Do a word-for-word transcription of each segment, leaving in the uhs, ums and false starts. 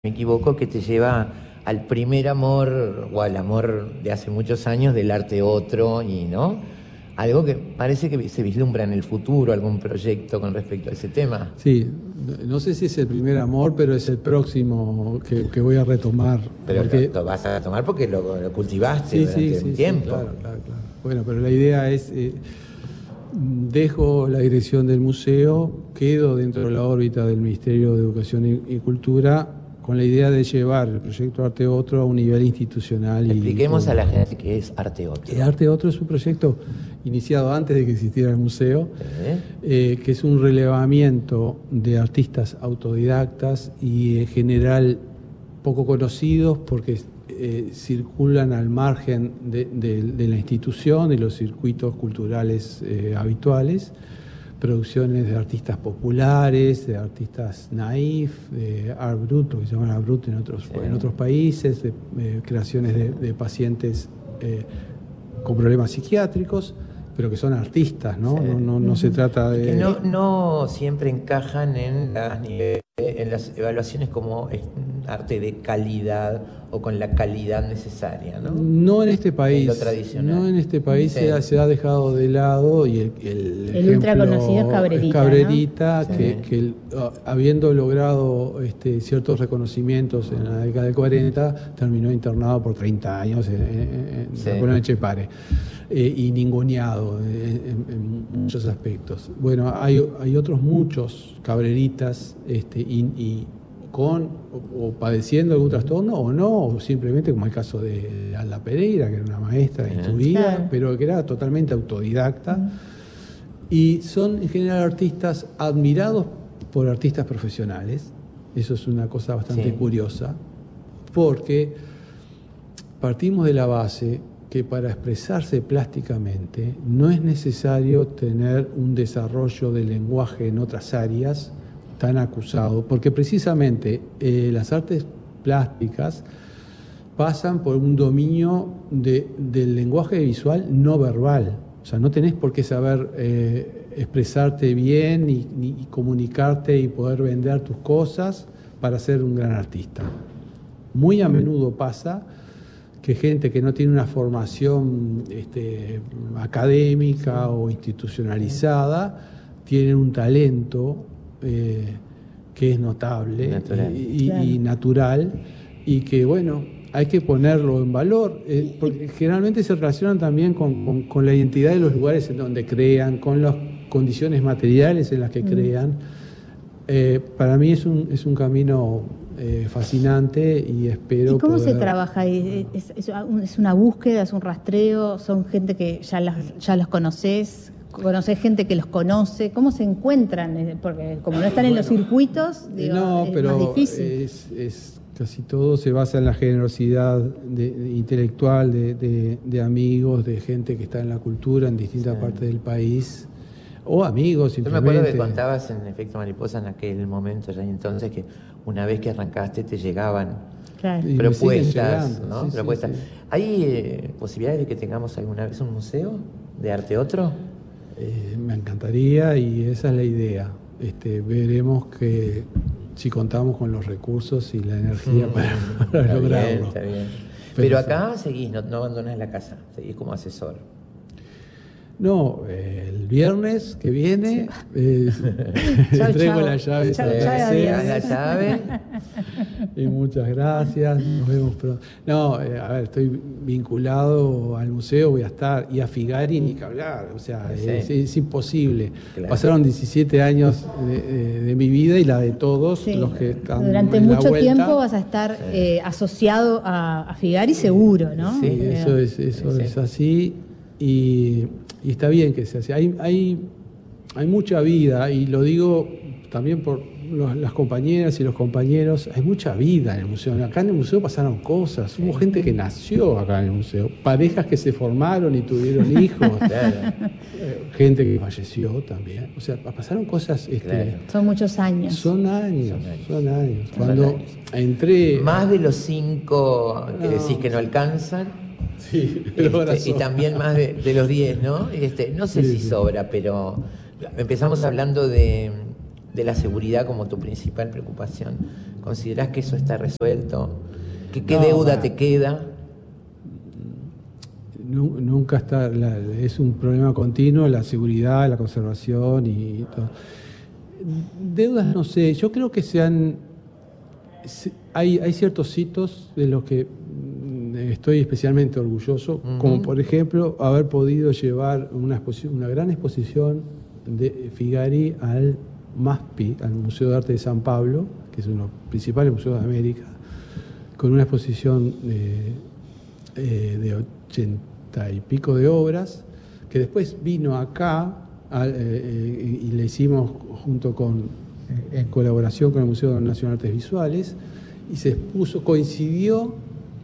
me equivoco, que te lleva al primer amor o al amor de hace muchos años del arte otro, y ¿no? Algo que parece que se vislumbra en el futuro, algún proyecto con respecto a ese tema. Sí, no sé si es el primer amor, pero es el próximo que, que voy a retomar. Pero porque... lo, lo vas a retomar porque lo, lo cultivaste sí, durante sí, un sí, tiempo. Sí, claro, claro, claro. Bueno, pero la idea es, eh, dejo la dirección del museo, quedo dentro de la órbita del Ministerio de Educación y, y Cultura, con la idea de llevar el proyecto Arte Otro a un nivel institucional. Expliquemos y a la gente qué es Arte Otro. El Arte Otro es un proyecto iniciado antes de que existiera el museo, ¿Eh? Eh, que es un relevamiento de artistas autodidactas y en general poco conocidos porque eh, circulan al margen de, de, de la institución, de los circuitos culturales eh, habituales. Producciones de artistas populares, de artistas naif, de art brut, lo que se llama art brut en otros, sí. en otros países, de eh, creaciones de, de pacientes eh, con problemas psiquiátricos, pero que son artistas, ¿no? Sí. No, no, no uh-huh. se trata de... Que no, no siempre encajan en las, en las evaluaciones como arte de calidad o con la calidad necesaria, ¿no? No en este país. En lo tradicional. No en este país sí. se, ha, se ha dejado de lado y el, el, el ultra conocido es Cabrerita. Es Cabrerita, ¿no? que, sí. que el, habiendo logrado este, ciertos reconocimientos en la década del cuarenta, terminó internado por treinta años en, en, en sí. la colonia de Chepare. Eh, y ninguneado en, en, en muchos aspectos. Bueno, hay, hay otros muchos Cabreritas este, y, y con o, o padeciendo algún trastorno o no, o simplemente como el caso de Alda Pereira, que era una maestra instruida, claro. pero que era totalmente autodidacta. Uh-huh. Y son en general artistas admirados por artistas profesionales. Eso es una cosa bastante sí. curiosa, porque partimos de la base que para expresarse plásticamente no es necesario tener un desarrollo del lenguaje en otras áreas tan acusado, porque precisamente eh, las artes plásticas pasan por un dominio de, del lenguaje visual no verbal. O sea, no tenés por qué saber eh, expresarte bien y, ni, y comunicarte y poder vender tus cosas para ser un gran artista. Muy a menudo pasa que gente que no tiene una formación este, académica o institucionalizada tiene un talento eh, que es notable natural. Y, y, claro. y natural y que, bueno, hay que ponerlo en valor, eh, porque generalmente se relacionan también con, con, con la identidad de los lugares en donde crean, con las condiciones materiales en las que mm. crean. Eh, para mí es un, es un camino Eh, fascinante y espero. ¿Y cómo poder... se trabaja? ¿Es, es, ¿Es una búsqueda, es un rastreo? ¿Son gente que ya, las, ya los conoces? ¿Conoces gente que los conoce? ¿Cómo se encuentran? Porque como no están bueno, en los circuitos, digo, no, es pero más difícil. Es, es, casi todo se basa en la generosidad de, de, intelectual de, de, de amigos, de gente que está en la cultura en distintas sí. partes del país. O amigos, simplemente. Yo me acuerdo que contabas en Efecto Mariposa en aquel momento, ya entonces, que una vez que arrancaste te llegaban claro. propuestas, ¿no? Sí, propuestas. Sí, sí. ¿Hay eh, posibilidades de que tengamos alguna vez un museo de arte otro? Eh, me encantaría y esa es la idea. Este, veremos que si contamos con los recursos y la energía mm, para, para está lograrlo. Bien, está bien. Pero, Pero acá sí. seguís, no, no abandonás la casa, seguís como asesor. No, eh, el viernes que viene eh, chau, entrego chau. la llave. Chau, chau, la llave. Y muchas gracias, nos vemos pronto. No, eh, a ver, estoy vinculado al museo, voy a estar, y a Figari ni que hablar, o sea, sí. es, es imposible. Claro. Pasaron diecisiete años de, de, de mi vida y la de todos sí. los que están Durante en mucho la vuelta. tiempo vas a estar sí. eh, asociado a, a Figari seguro, ¿no? Sí, Pero, eso es, eso sí. es así. Y, y está bien que se hace. Hay, hay, hay mucha vida, y lo digo también por los, las compañeras y los compañeros, hay mucha vida en el museo. Acá en el museo pasaron cosas, hubo gente que nació acá en el museo, parejas que se formaron y tuvieron hijos, claro. gente que falleció también. O sea, pasaron cosas... Este, claro. Son muchos años. Son años, son años. Son años. Cuando son años. entré... Más de los cinco que no. decís que no alcanzan. Sí, este, y también más de, de los diez, ¿no? Este, no sé sí, si sí. sobra, pero empezamos hablando de, de la seguridad como tu principal preocupación. ¿Considerás que eso está resuelto? ¿Qué, qué no, deuda te queda? Nunca está, la, es un problema continuo, la seguridad, la conservación y todo. Deudas, no sé, yo creo que se han, se, hay, hay ciertos hitos de los que estoy especialmente orgulloso, uh-huh. como por ejemplo haber podido llevar una, exposición, una gran exposición de Figari al MASPI, al Museo de Arte de San Pablo, que es uno de los principales museos de América, con una exposición eh, eh, de ochenta y pico de obras, que después vino acá a, eh, y le hicimos junto con, en colaboración con el Museo Nacional de Artes Visuales, y se expuso, coincidió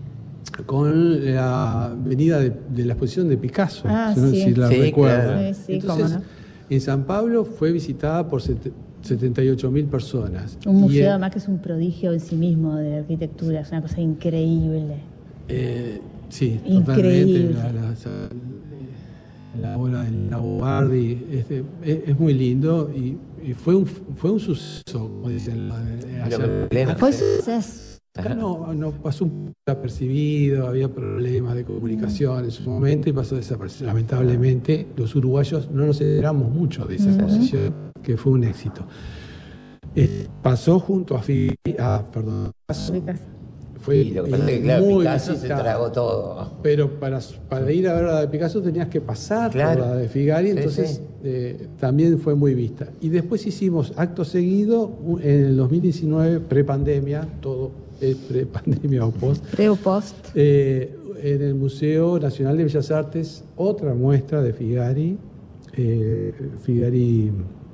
con la venida de, de la exposición de Picasso, ah, no sí. sé si la sí, recuerdan. Claro. Sí, Entonces, no. en San Pablo fue visitada por setenta y ocho mil personas. Un museo el, además que es un prodigio en sí mismo de arquitectura, es una cosa increíble. Eh, sí, increíble. Totalmente. La, la, la obra de Laguardi es, es, es muy lindo y, y fue, un, fue un suceso, como dicen. Allá. Fue suceso. Acá no, no pasó un desapercibido, había problemas de comunicación en su momento y pasó desapercibido. Lamentablemente, los uruguayos no nos enteramos mucho de esa exposición, uh-huh. que fue un éxito. Eh, pasó junto a Figari, ah, perdón, pasó, fue y lo que pasa es que, claro, muy Picasso visitado, se tragó todo. Pero para, para ir a ver la de Picasso tenías que pasar claro. por la de Figari, entonces sí, sí. Eh, también fue muy vista. Y después hicimos acto seguido, en el dos mil diecinueve, prepandemia, todo es pre-pandemia o post. Pre o post. Eh, en el Museo Nacional de Bellas Artes, otra muestra de Figari, eh, Figari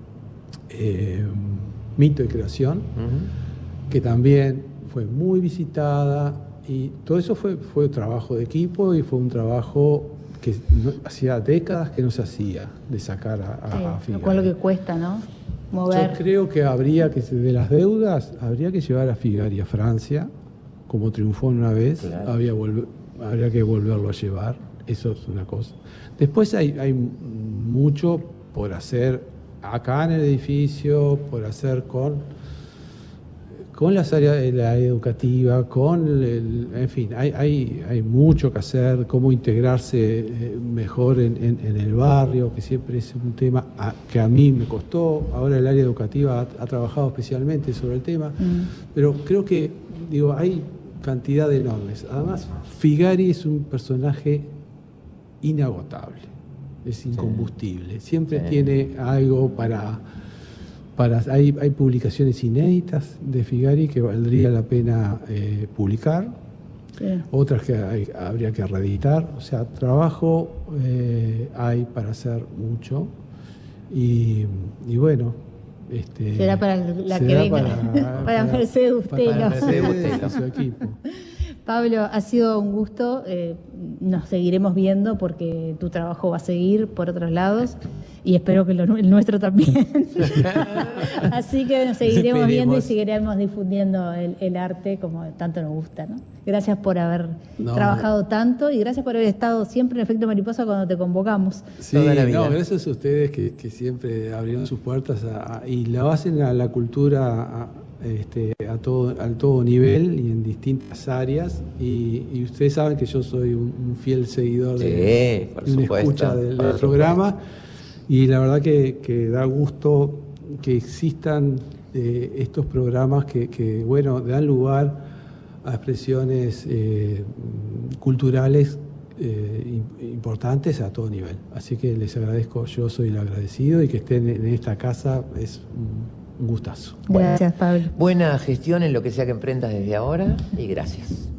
eh, Mito y Creación, uh-huh. que también fue muy visitada y todo eso fue, fue trabajo de equipo y fue un trabajo que no, hacía décadas que no se hacía de sacar a, a, sí, a Figari. Lo cual lo que cuesta, ¿no? Mover. Yo creo que habría que, de las deudas, habría que llevar a Figari a Francia, como triunfó una vez, claro. había, volver, habría que volverlo a llevar, eso es una cosa. Después hay, hay mucho por hacer acá en el edificio, por hacer con, con las áreas de la educativa, con el, en fin, hay, hay, hay mucho que hacer, cómo integrarse mejor en, en, en el barrio, que siempre es un tema a, que a mí me costó. Ahora el área educativa ha, ha trabajado especialmente sobre el tema, mm. pero creo que, digo, hay cantidad de enormes. Además, Figari es un personaje inagotable, es incombustible, siempre sí. tiene algo para... Para, hay, hay publicaciones inéditas de Figari que valdría la pena eh, publicar, sí. otras que hay, habría que reeditar, o sea, trabajo eh, hay para hacer mucho y, y bueno, este, será para la será que venga, para, para Mercedes Bustelo, para Mercedes y su equipo. Pablo, ha sido un gusto, eh, nos seguiremos viendo porque tu trabajo va a seguir por otros lados y espero que lo, el nuestro también. Así que nos seguiremos Esperemos. viendo y seguiremos difundiendo el, el arte como tanto nos gusta, ¿no? Gracias por haber no. trabajado tanto y gracias por haber estado siempre en Efecto Mariposa cuando te convocamos. Sí, no, gracias a ustedes que, que siempre abrieron sus puertas a, a, y la hacen a la cultura a, Este, a todo, a todo nivel y en distintas áreas y, y ustedes saben que yo soy un, un fiel seguidor sí, de, por de una supuesto, escucha del, del programa y la verdad que, que da gusto que existan eh, estos programas que, que bueno dan lugar a expresiones eh, culturales eh, importantes a todo nivel, así que les agradezco, yo soy el agradecido y que estén en esta casa es un Un gustazo. Gracias, Pablo. Buena gestión en lo que sea que emprendas desde ahora y gracias.